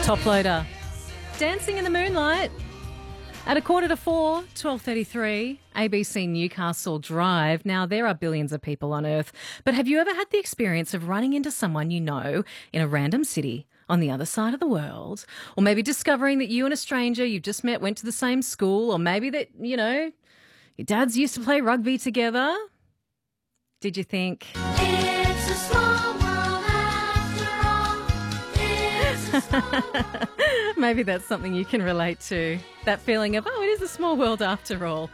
Top Loader. Dancing in the Moonlight. At 4:45, 12:33, ABC Newcastle Drive. Now, there are billions of people on Earth, but have you ever had the experience of running into someone you know in a random city on the other side of the world? Or maybe discovering that you and a stranger you've just met went to the same school, or maybe that, your dads used to play rugby together? Did you think... It's a small world after all. It's a small world. Maybe that's something you can relate to. That feeling of, it is a small world after all.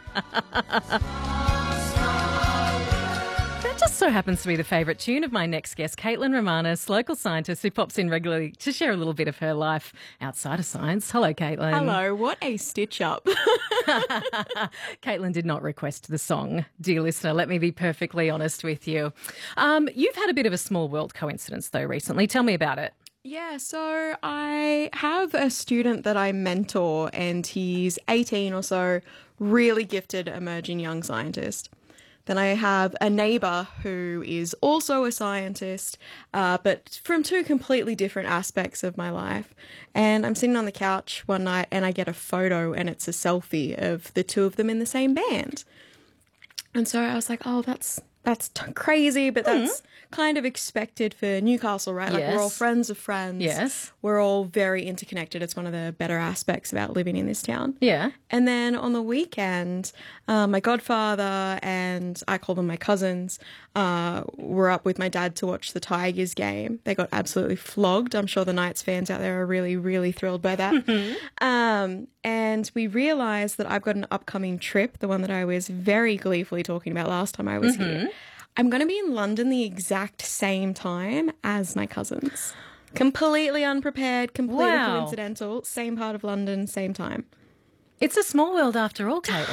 That just so happens to be the favourite tune of my next guest, Caitlin Romanes, local scientist who pops in regularly to share a little bit of her life outside of science. Hello, Caitlin. Hello, what a stitch up. Caitlin did not request the song, dear listener. Let me be perfectly honest with you. You've had a bit of a small world coincidence, though, recently. Tell me about it. Yeah, so I have a student that I mentor and he's 18 or so, really gifted emerging young scientist. Then I have a neighbour who is also a scientist, but from two completely different aspects of my life. And I'm sitting on the couch one night and I get a photo and it's a selfie of the two of them in the same band. And so I was like, that's crazy, but that's kind of expected for Newcastle, right? Like, we're all friends of friends. Yes. We're all very interconnected. It's one of the better aspects about living in this town. Yeah. And then on the weekend, my godfather and I call them my cousins were up with my dad to watch the Tigers game. They got absolutely flogged. I'm sure the Knights fans out there are really, really thrilled by that. And we realised that I've got an upcoming trip, the one that I was very gleefully talking about last time I was here. I'm going to be in London the exact same time as my cousins. Completely unprepared, completely coincidental. Same part of London, same time. It's a small world after all, Caitlin.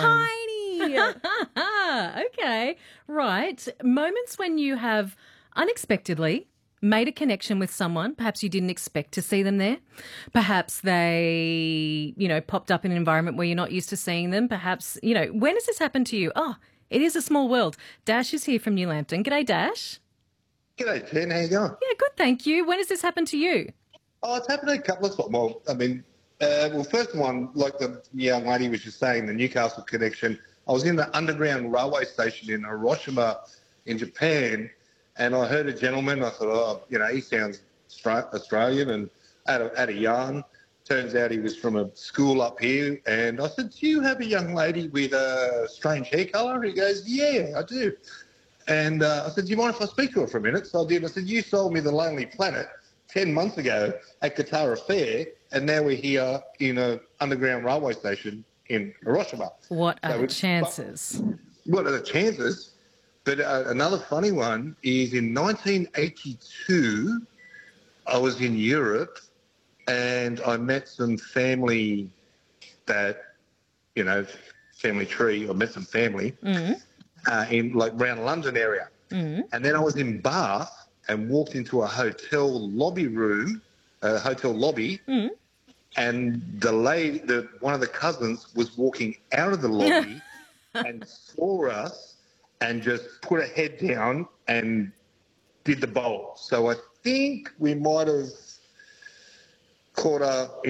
Tiny! Okay, right. Moments when you have unexpectedly made a connection with someone, perhaps you didn't expect to see them there. Perhaps they, popped up in an environment where you're not used to seeing them. Perhaps, when has this happened to you? It is a small world. Dash is here from New Lambton. G'day, Dash. G'day, Jen. How you going? Yeah, good, thank you. When has this happened to you? It's happened a couple of times. First one, like the young lady was just saying, the Newcastle connection. I was in the underground railway station in Hiroshima in Japan, and I heard a gentleman. I thought, he sounds Australian, and at a yarn. Turns out he was from a school up here, and I said, do you have a young lady with a strange hair colour? He goes, yeah, I do. And I said, do you mind if I speak to her for a minute? So I did. I said, you sold me The Lonely Planet 10 months ago at Katara Fair, and now we're here in an underground railway station in Hiroshima. What are the chances? What are the chances? But another funny one is in 1982, I was in Europe, and I met some family that, family tree. I met some family in around London area. And then I was in Bath and walked into a hotel lobby, and one of the cousins was walking out of the lobby and saw us and just put her head down and did the bowl. So I think we might have caught her